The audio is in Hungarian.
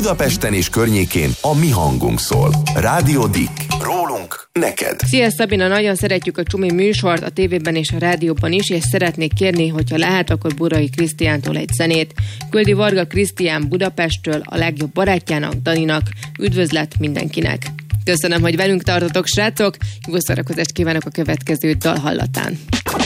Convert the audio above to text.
Budapesten és környékén a mi hangunk szól. Rádió Dick. Rólunk neked. Szia Szabina, nagyon szeretjük a Csumi műsort a tévében és a rádióban is, és szeretnék kérni, hogyha lehet, akkor Burai Krisztiántól egy zenét. Küldi Varga Krisztián Budapesttől a legjobb barátjának, Daninak. Üdvözlet mindenkinek! Köszönöm, hogy velünk tartotok, srácok! Jó szórakozást kívánok a következő dal hallatán!